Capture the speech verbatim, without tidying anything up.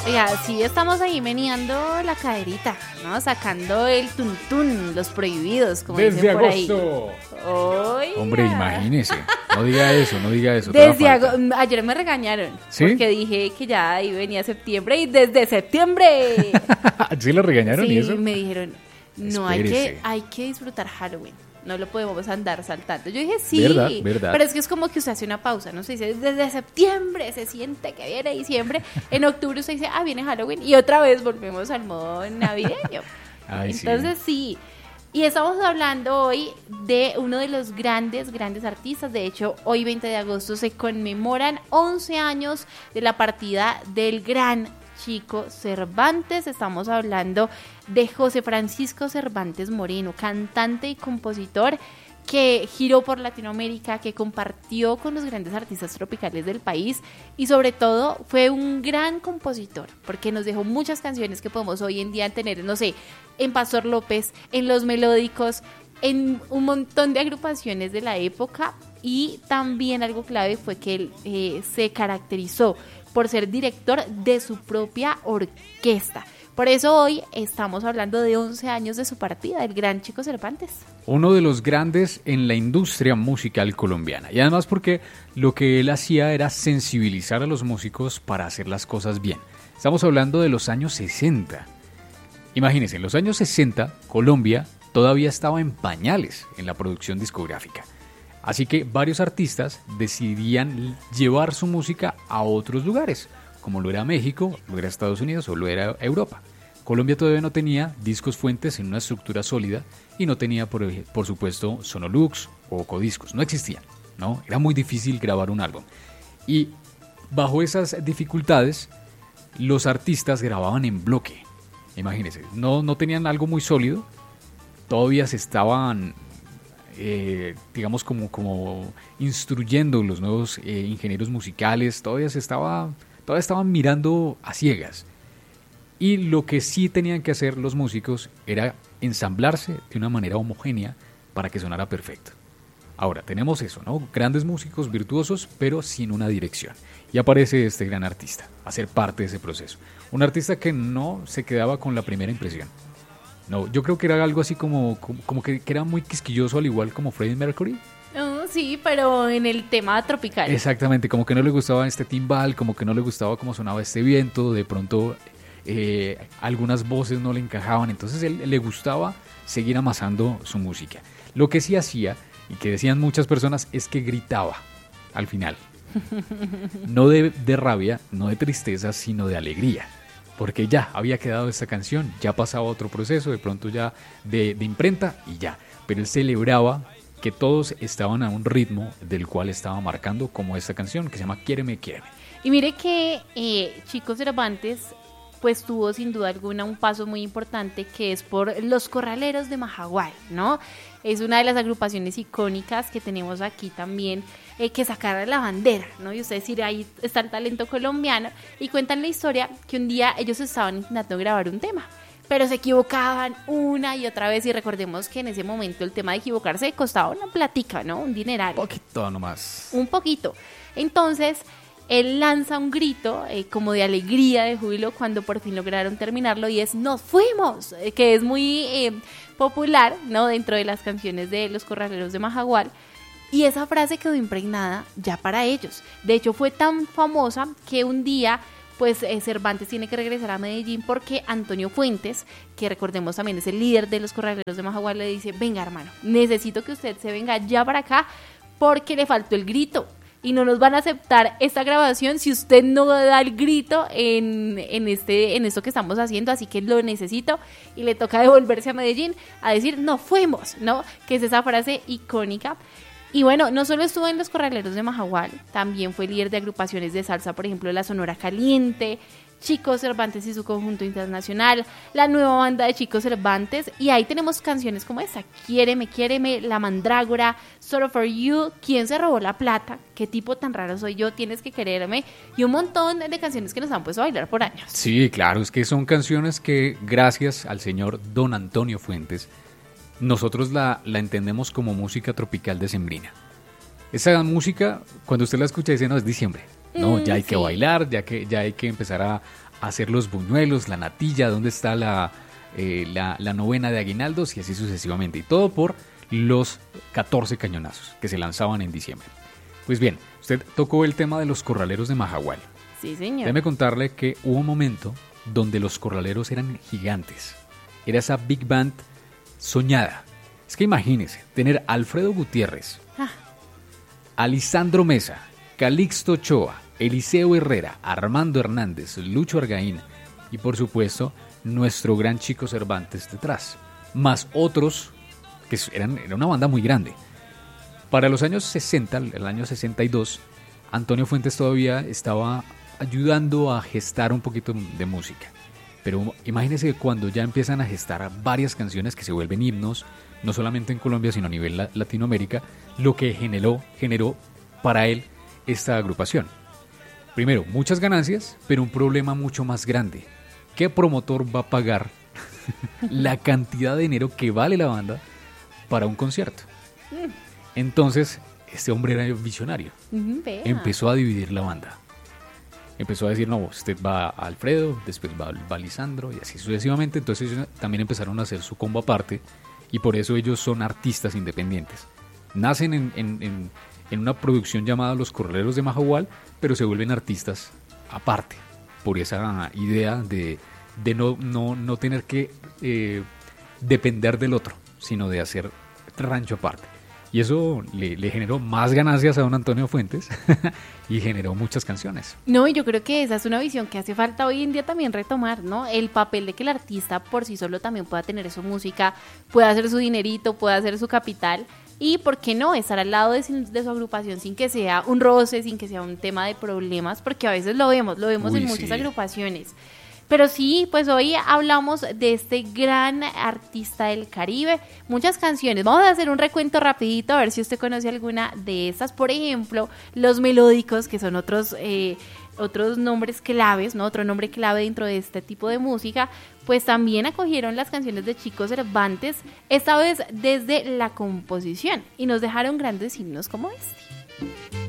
Oiga, sí estamos ahí meneando la caderita, ¿no? Sacando el tuntún, los prohibidos, como Desde dicen por agosto. ahí. Oiga. Hombre, imagínese. No diga eso, no diga eso. Desde agosto. Ayer me regañaron. ¿Sí? Porque dije que ya ahí venía septiembre y desde septiembre. ¿Sí lo regañaron Sí, y eso? me dijeron, no, hay Espérese. que, hay que disfrutar Halloween. No lo podemos andar saltando. Yo dije, sí. Verdad, verdad. Pero es que es como que usted hace una pausa, ¿no? Se dice, desde septiembre se siente que viene diciembre. En octubre usted dice, ah, viene Halloween. Y otra vez volvemos al modo navideño. Ay, sí. Entonces, sí. Y estamos hablando hoy de uno de los grandes, grandes artistas. De hecho, hoy veinte de agosto se conmemoran once años de la partida del gran Chico Cervantes. Estamos hablando de José Francisco Cervantes Moreno, cantante y compositor que giró por Latinoamérica, que compartió con los grandes artistas tropicales del país y sobre todo fue un gran compositor porque nos dejó muchas canciones que podemos hoy en día tener, no sé, en Pastor López, en Los Melódicos, en un montón de agrupaciones de la época. Y también algo clave fue que él eh, se caracterizó por ser director de su propia orquesta. Por eso hoy estamos hablando de once años de su partida, el gran Chico Cervantes. Uno de los grandes en la industria musical colombiana. Y además porque lo que él hacía era sensibilizar a los músicos para hacer las cosas bien. Estamos hablando de los años sesenta. Imagínense, en los años sesenta, Colombia todavía estaba en pañales en la producción discográfica. Así que varios artistas decidían llevar su música a otros lugares, como lo era México, lo era Estados Unidos o lo era Europa. Colombia todavía no tenía discos fuentes en una estructura sólida y no tenía, por, por supuesto, Sonolux o Codiscos. No existían, ¿no? Era muy difícil grabar un álbum. Y bajo esas dificultades, los artistas grababan en bloque. Imagínense, no, no tenían algo muy sólido, todavía se estaban... Eh, digamos como, como instruyendo los nuevos eh, ingenieros musicales, todavía se estaba, todavía estaban mirando a ciegas. Y lo que sí tenían que hacer los músicos era ensamblarse de una manera homogénea para que sonara perfecto. Ahora, tenemos eso, ¿no? Grandes músicos virtuosos, pero sin una dirección. Y aparece este gran artista a ser parte de ese proceso. Un artista que no se quedaba con la primera impresión. No, yo creo que era algo así como, como, como que, que era muy quisquilloso, al igual como Freddie Mercury. Oh, sí, pero en el tema tropical. Exactamente, como que no le gustaba este timbal, como que no le gustaba cómo sonaba este viento, de pronto eh, algunas voces no le encajaban, entonces él, él le gustaba seguir amasando su música. Lo que sí hacía, y que decían muchas personas, es que gritaba al final. No de, de rabia, no de tristeza, sino de alegría. Porque ya había quedado esta canción, ya pasaba otro proceso, de pronto ya de, de imprenta y ya. Pero él celebraba que todos estaban a un ritmo del cual estaba marcando como esta canción que se llama Quiéreme, Quiéreme. Y mire que eh, Chico Cervantes pues tuvo sin duda alguna un paso muy importante que es por Los Corraleros de Majagual, ¿no? Es una de las agrupaciones icónicas que tenemos aquí también, eh, que sacaron la bandera, ¿no? Y ustedes dirán, ahí está el talento colombiano, y cuentan la historia que un día ellos estaban intentando grabar un tema, pero se equivocaban una y otra vez, y recordemos que en ese momento el tema de equivocarse costaba una platica, ¿no? Un dineral. Un poquito nomás. Un poquito. Entonces él lanza un grito eh, como de alegría, de júbilo, cuando por fin lograron terminarlo, y es "¡Nos fuimos!", eh, que es muy eh, popular, ¿no? Dentro de las canciones de Los Corraleros de Majagual, y esa frase quedó impregnada ya para ellos. De hecho, fue tan famosa que un día pues eh, Cervantes tiene que regresar a Medellín porque Antonio Fuentes, que recordemos también es el líder de Los Corraleros de Majagual, le dice: venga, hermano, necesito que usted se venga ya para acá porque le faltó el grito. Y no nos van a aceptar esta grabación si usted no da el grito en, en, este, en esto que estamos haciendo, así que lo necesito. Y le toca devolverse a Medellín a decir "no fuimos", ¿no? Que es esa frase icónica. Y bueno, no solo estuvo en Los Corraleros de Majagual, también fue líder de agrupaciones de salsa, por ejemplo, La Sonora Caliente, Chico Cervantes y su conjunto internacional, la nueva banda de Chico Cervantes, y ahí tenemos canciones como esta: Quiéreme, Quiéreme, La Mandrágora, Solo for You, ¿Quién se robó la plata?, Qué tipo tan raro soy yo, Tienes que quererme, y un montón de canciones que nos han puesto a bailar por años. Sí, claro, es que son canciones que gracias al señor Don Antonio Fuentes nosotros la, la entendemos como música tropical decembrina. Esa música, cuando usted la escucha, dice: no, es diciembre. ¿no? Mm, ya hay sí. que bailar, ya que ya hay que empezar a, a hacer los buñuelos, la natilla, dónde está la, eh, la, la novena de aguinaldos y así sucesivamente. Y todo por los catorce cañonazos que se lanzaban en diciembre. Pues bien, usted tocó el tema de los corraleros de Majagual. Sí, señor. Déjeme contarle que hubo un momento donde los corraleros eran gigantes. Era esa big band soñada. Es que imagínese, tener a Alfredo Gutiérrez, Ah. a Lisandro Mesa, Calixto Ochoa, Eliseo Herrera, Armando Hernández, Lucho Argaín y por supuesto nuestro gran Chico Cervantes detrás. Más otros que eran, era una banda muy grande. Para los años sesenta, el año sesenta y dos, Antonio Fuentes todavía estaba ayudando a gestar un poquito de música. Pero imagínense que cuando ya empiezan a gestar varias canciones que se vuelven himnos, no solamente en Colombia, sino a nivel la- Latinoamérica, lo que generó, generó para él esta agrupación. Primero, muchas ganancias, pero un problema mucho más grande. ¿Qué promotor va a pagar la cantidad de dinero que vale la banda para un concierto? Entonces, este hombre era visionario. Ujú, vea. Empezó a dividir la banda. Empezó a decir, no, usted va a Alfredo, después va, va a Lisandro y así sucesivamente. Entonces ellos también empezaron a hacer su combo aparte y por eso ellos son artistas independientes. Nacen en, en, en, en una producción llamada Los Corraleros de Majagual, pero se vuelven artistas aparte por esa idea de, de no, no, no tener que eh, depender del otro, sino de hacer rancho aparte. Y eso le, le generó más ganancias a don Antonio Fuentes y generó muchas canciones. No, y yo creo que esa es una visión que hace falta hoy en día también retomar, ¿no? El papel de que el artista por sí solo también pueda tener su música, pueda hacer su dinerito, pueda hacer su capital y, ¿por qué no?, estar al lado de, sin- de su agrupación sin que sea un roce, sin que sea un tema de problemas, porque a veces lo vemos, lo vemos Uy, en muchas sí. agrupaciones. Pero sí, pues hoy hablamos de este gran artista del Caribe, muchas canciones. Vamos a hacer un recuento rapidito a ver si usted conoce alguna de estas. Por ejemplo, Los Melódicos, que son otros eh, otros nombres claves, ¿no? Otro nombre clave dentro de este tipo de música, pues también acogieron las canciones de Chico Cervantes, esta vez desde la composición, y nos dejaron grandes himnos como este.